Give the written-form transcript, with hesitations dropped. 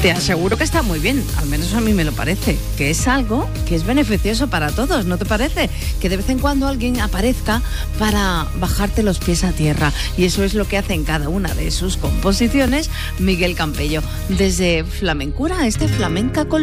Te aseguro que está muy bien, al menos a mí me lo parece, que es algo que es beneficioso para todos, ¿no te parece? Que de vez en cuando alguien aparezca para bajarte los pies a tierra, y eso es lo que hace en cada una de sus composiciones Miguel Campello, desde Flamencura, Flamenca con